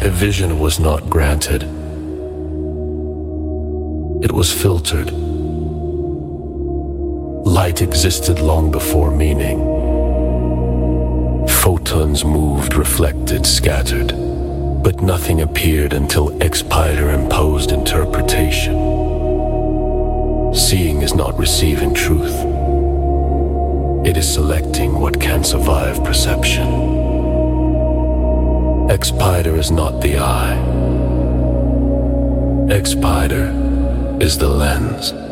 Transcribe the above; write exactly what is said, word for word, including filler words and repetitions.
A vision was not granted. It was filtered. Light existed long before meaning. Photons moved, reflected, scattered, but nothing appeared until Expiter imposed interpretation. Seeing is not receiving truth. It is selecting what can survive perception. Expiter is not the eye. Expiter is the lens.